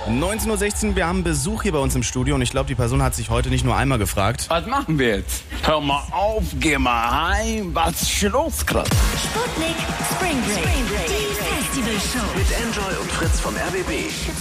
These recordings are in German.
19.16 Uhr, wir haben Besuch hier bei uns im Studio und ich glaube, die Person hat sich heute nicht nur einmal gefragt. Was machen wir jetzt? Hör mal auf, geh mal heim. Was ist los gerade? Sputnik Spring Break. Die Festivalshow. Mit Enjoy und Fritz vom RBB.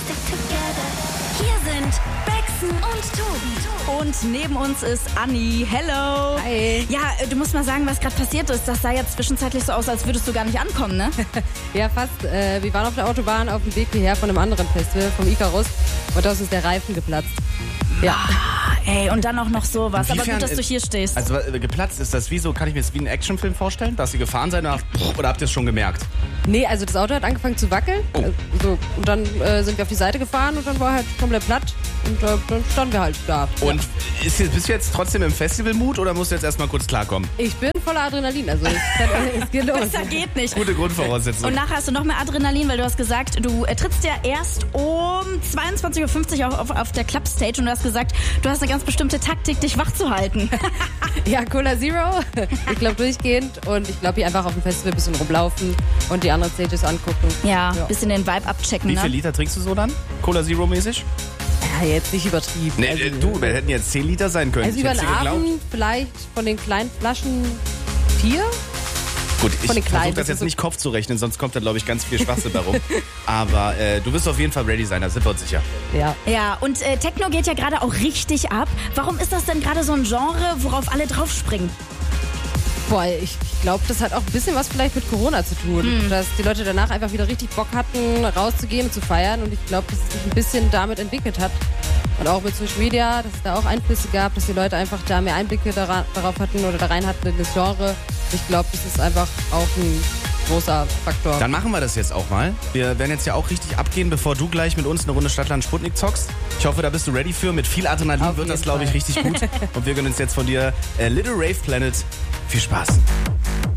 Hier sind Bexen und Tobi. Und neben uns ist Anni. Hello. Hi. Ja, du musst mal sagen, was gerade passiert ist. Das sah ja zwischenzeitlich so aus, als würdest du gar nicht ankommen, ne? Ja, fast. Wir waren auf der Autobahn auf dem Weg hierher von einem anderen Festival, vom Icarus. Und da ist uns der Reifen geplatzt. Ja. Ey, und dann auch noch sowas. Aber Inwiefern gut, dass du hier stehst. Also geplatzt ist das wie so, kann ich mir das wie einen Actionfilm vorstellen? Dass sie gefahren seid oder habt ihr es schon gemerkt? Nee, also das Auto hat angefangen zu wackeln. Oh. So, und dann sind wir auf die Seite gefahren und dann war halt komplett platt. Und dann standen wir halt da. Und bist du jetzt trotzdem im Festivalmut oder musst du jetzt erstmal kurz klarkommen? Ich bin voller Adrenalin, also es geht los. Besser geht nicht. Gute Grundvoraussetzung. Und nachher hast du noch mehr Adrenalin, weil du hast gesagt, du trittst ja erst um 22.50 Uhr auf der Clubstage und du hast gesagt, du hast eine ganz bestimmte Taktik, dich wach zu halten. Ja, Cola Zero. Ich glaube durchgehend. Und ich glaube hier einfach auf dem Festival ein bisschen rumlaufen und die anderen Stages angucken. Ja, bisschen den Vibe abchecken, Wie ne? viel Liter trinkst du so dann? Cola Zero mäßig? Ja, jetzt nicht übertrieben. Nee, also, wir hätten jetzt 10 Liter sein können. Also Ich über hätt's den dir geglaubt. Abend vielleicht von den kleinen Flaschen 4. Gut, ich von den versuche Kleinen, das das jetzt ist so- nicht Kopf zu rechnen, sonst kommt da, glaube ich, ganz viel Schwachsinn darum. Aber du wirst auf jeden Fall ready sein, da sind wir uns sicher. Ja. Ja, und Techno geht ja gerade auch richtig ab. Warum ist das denn gerade so ein Genre, worauf alle draufspringen? Boah, ich glaube, das hat auch ein bisschen was vielleicht mit Corona zu tun. Dass die Leute danach einfach wieder richtig Bock hatten, rauszugehen und zu feiern. Und ich glaube, dass es sich ein bisschen damit entwickelt hat. Und auch mit Social Media, dass es da auch Einflüsse gab, dass die Leute einfach da mehr Einblicke darauf hatten oder da rein hatten in das Genre. Ich glaube, das ist einfach auch ein großer Faktor. Dann machen wir das jetzt auch mal. Wir werden jetzt ja auch richtig abgehen, bevor du gleich mit uns eine Runde Stadtland Sputnik zockst. Ich hoffe, da bist du ready für. Mit viel Adrenalin Auf wird das, jeden glaube ich, Fall. richtig gut. Und wir gönnen uns jetzt von dir Little Rave Planet. Viel Spaß.